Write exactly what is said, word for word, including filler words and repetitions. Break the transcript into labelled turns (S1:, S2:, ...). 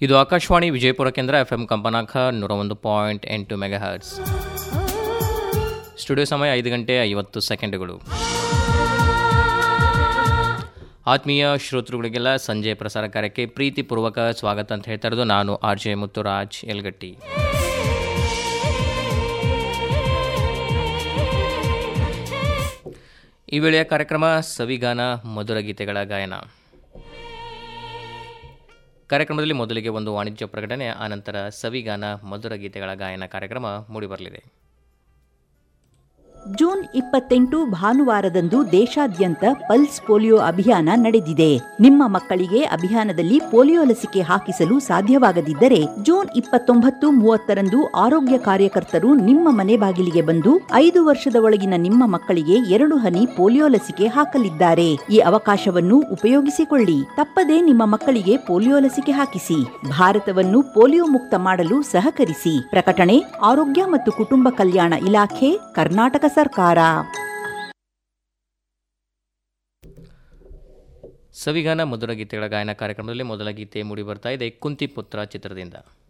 S1: ಇದು ಆಕಾಶವಾಣಿ ವಿಜಯಪುರ ಕೇಂದ್ರ F M ಕಂಪನಾಂಕ ನೂರ ಒಂದು ಪಾಯಿಂಟ್ ಎಂಟು ಮೆಗಾ ಹರ್ಟ್ಸ್. ಸ್ಟುಡಿಯೋ ಸಮಯ ಐದು ಗಂಟೆ ಐವತ್ತು ಸೆಕೆಂಡುಗಳು. ಆತ್ಮೀಯ ಶ್ರೋತೃಗಳಿಗೆಲ್ಲ ಸಂಜೆ ಪ್ರಸಾರ ಕಾರ್ಯಕ್ಕೆ ಪ್ರೀತಿಪೂರ್ವಕ ಸ್ವಾಗತ ಅಂತ ಹೇಳ್ತಾ ಇರೋದು ನಾನು ಆರ್ ಜೆ ಮುತ್ತುರಾಜ್ ಯಲ್ಗಟ್ಟಿ. ಈ ವೇಳೆಯ ಕಾರ್ಯಕ್ರಮ ಸವಿಗಾನ ಮಧುರ ಗೀತೆಗಳ ಗಾಯನ. ಕಾರ್ಯಕ್ರಮದಲ್ಲಿ ಮೊದಲಿಗೆ ಒಂದು ವಾಣಿಜ್ಯ ಪ್ರಕಟಣೆ, ಆನಂತರ ಸವಿಗಾನ ಮಧುರ ಗೀತೆಗಳ ಗಾಯನ ಕಾರ್ಯಕ್ರಮ ಮೂಡಿಬರಲಿದೆ.
S2: ಜೂನ್ ಇಪ್ಪತ್ತೆಂಟು ಭಾನುವಾರದಂದು ದೇಶಾದ್ಯಂತ ಪಲ್ಸ್ ಪೋಲಿಯೋ ಅಭಿಯಾನ ನಡೆದಿದೆ. ನಿಮ್ಮ ಮಕ್ಕಳಿಗೆ ಅಭಿಯಾನದಲ್ಲಿ ಪೋಲಿಯೋ ಲಸಿಕೆ ಹಾಕಿಸಲು ಸಾಧ್ಯವಾಗದಿದ್ದರೆ ಜೂನ್ ಇಪ್ಪತ್ತೊಂಬತ್ತು ಮೂವತ್ತರಂದು ಆರೋಗ್ಯ ಕಾರ್ಯಕರ್ತರು ನಿಮ್ಮ ಮನೆ ಬಾಗಿಲಿಗೆ ಬಂದು ಐದು ವರ್ಷದ ಒಳಗಿನ ನಿಮ್ಮ ಮಕ್ಕಳಿಗೆ ಎರಡು ಹನಿ ಪೋಲಿಯೋ ಲಸಿಕೆ ಹಾಕಲಿದ್ದಾರೆ. ಈ ಅವಕಾಶವನ್ನು ಉಪಯೋಗಿಸಿಕೊಳ್ಳಿ. ತಪ್ಪದೇ ನಿಮ್ಮ ಮಕ್ಕಳಿಗೆ ಪೋಲಿಯೋ ಲಸಿಕೆ ಹಾಕಿಸಿ. ಭಾರತವನ್ನು ಪೋಲಿಯೋ ಮುಕ್ತ ಮಾಡಲು ಸಹಕರಿಸಿ. ಪ್ರಕಟಣೆ ಆರೋಗ್ಯ ಮತ್ತು ಕುಟುಂಬ ಕಲ್ಯಾಣ ಇಲಾಖೆ, ಕರ್ನಾಟಕ ಸರ್ಕಾರ.
S1: ಸವಿಗಾನ ಮಧುರ ಗೀತೆಗಳ ಗಾಯನ ಕಾರ್ಯಕ್ರಮದಲ್ಲಿ ಮೊದಲ ಗೀತೆ ಮೂಡಿ ಬರ್ತಾ ಇದೆ ಕುಂತಿ ಪುತ್ರ ಚಿತ್ರದಿಂದ.